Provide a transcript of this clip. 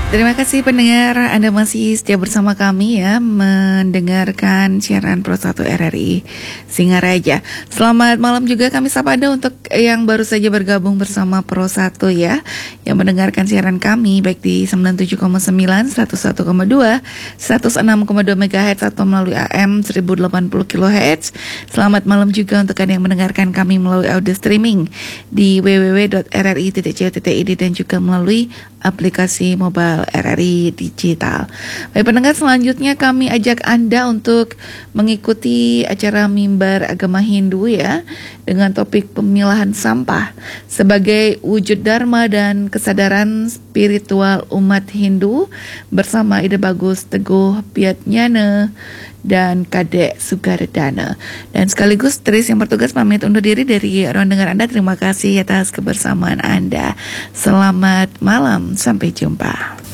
Terima kasih pendengar, Anda masih setia bersama kami ya, mendengarkan siaran Pro 1 RRI Singaraja. Selamat malam juga kami sapa Anda untuk yang baru saja bergabung bersama Pro 1 ya, yang mendengarkan siaran kami baik di 97,9, 101,2, 106,2 MHz atau melalui AM 1080 kHz. Selamat malam juga untuk Anda yang mendengarkan kami melalui audio streaming di www.rri.co.id dan juga melalui aplikasi mobile RRI Digital. Baik pendengar, selanjutnya kami ajak Anda untuk mengikuti acara Mimbar Agama Hindu ya, dengan topik pemilahan sampah sebagai wujud dharma dan kesadaran spiritual umat Hindu bersama Ide Bagus Teguh Piatnyana dan Kadek Sugardana. Dan sekaligus Tris yang bertugas pamit undur diri dari ruang dengar Anda. Terima kasih atas kebersamaan Anda. Selamat malam, sampai jumpa.